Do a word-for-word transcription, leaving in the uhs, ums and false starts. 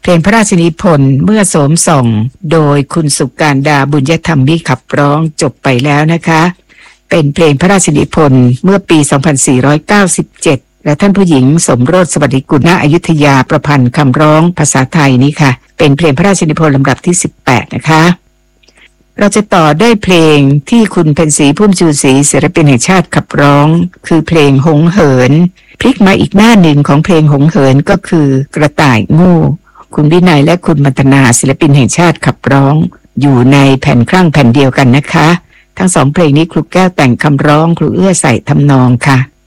ลงพระราชนิพนธ์เมื่อโสมส่องโดยคุณสุการดาบุญยธรรมมิขับร้องจบไปแล้วนะคะเป็นเพลงพระราชนิพนธ์เมื่อปีสองพันสี่ร้อยเก้าสิบเจ็ดและท่านผู้หญิงสมโรสสวัสดิกุลณอยุธยาประพันธ์คำร้องภาษาไทยนี้ค่ะเป็นเพลงพระราชนิพนธ์ลำดับที่สิบแปดนะคะเราจะต่อด้วยเพลงที่คุณเพ็ญศรีพุ่มชูศรีศิลปินแห่งชาติขับร้องคือเพลงหงเหินพลิกมาอีกหน้าหนึ่งของเพลงหงเหินก็คือกระต่ายงูคุณวินัยและคุณมัตนาศิลปินแห่งชาติขับร้องอยู่ในแผ่นครั่งแผ่นเดียวกันนะคะทั้งสองเพลงนี้ครูแก้วแต่งคำร้องครูเอื้อใส่ทำนองค่ะ